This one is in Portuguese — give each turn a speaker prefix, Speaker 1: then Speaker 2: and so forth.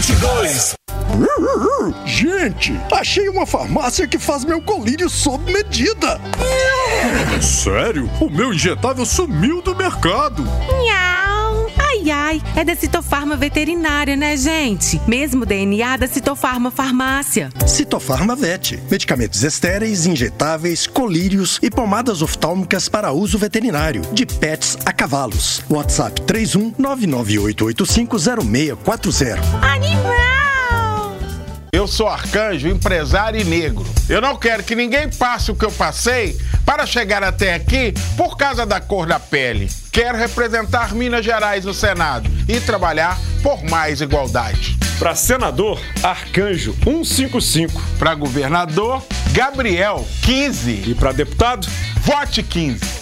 Speaker 1: 22.
Speaker 2: Gente, achei uma farmácia que faz meu colírio sob medida.
Speaker 3: Sério? O meu injetável sumiu do mercado.
Speaker 4: Nhau. Ai, ai, é da Citofarma Veterinária, né, gente? Mesmo DNA da Citofarma Farmácia.
Speaker 2: Citofarma Vet. Medicamentos estéreis, injetáveis, colírios e pomadas oftálmicas para uso veterinário. De pets a cavalos. WhatsApp 31998850640.
Speaker 4: Animal!
Speaker 5: Eu sou Arcanjo, empresário e negro. Eu não quero que ninguém passe o que eu passei para chegar até aqui por causa da cor da pele. Quero representar Minas Gerais no Senado e trabalhar por mais igualdade.
Speaker 6: Para senador, Arcanjo 155.
Speaker 5: Para governador, Gabriel 15.
Speaker 6: E para deputado,
Speaker 5: vote 15.